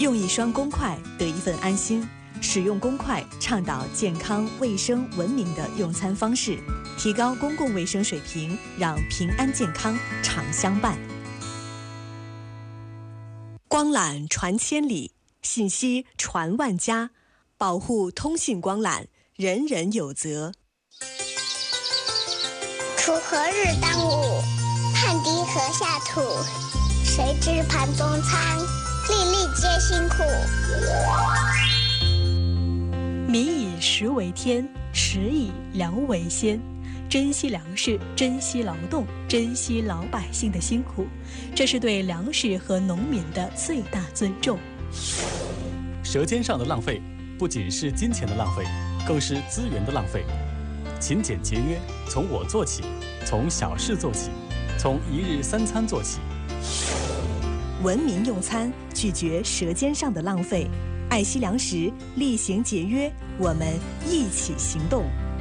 用一双公筷得一份安心。使用公筷，倡导健康、卫生、文明的用餐方式，提高公共卫生水平，让平安健康常相伴。光缆传千里，信息传万家，保护通信光缆，人人有责。 锄禾日当午，汗滴禾下土。谁知盘中餐，粒粒皆辛苦。 民以食为天，食以粮为先。珍惜粮食，珍惜劳动，珍惜老百姓的辛苦，这是对粮食和农民的最大尊重。 舌尖上的浪费，不仅是金钱的浪费，更是资源的浪费。勤俭节约，从我做起，从小事做起，从一日三餐做起。 文明用餐，拒绝舌尖上的浪费，爱惜粮食，厉行节约，我们一起行动。